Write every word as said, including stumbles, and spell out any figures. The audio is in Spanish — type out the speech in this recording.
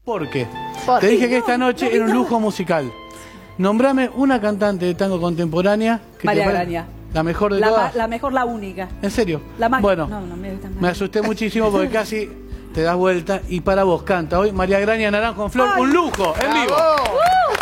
¿Por qué? ¿Por Te qué? dije que No, esta noche no, era un no. lujo musical. Nombrame una cantante de tango contemporánea que María te pare- Graña. La mejor de La, todas. ma- la mejor, la única. ¿En serio? La más... Bueno, No, no, me, está mal. me asusté muchísimo porque casi te das vuelta y para vos canta hoy María Graña Naranjo en Flor, Ay. un lujo, en vivo. ¡Bravo!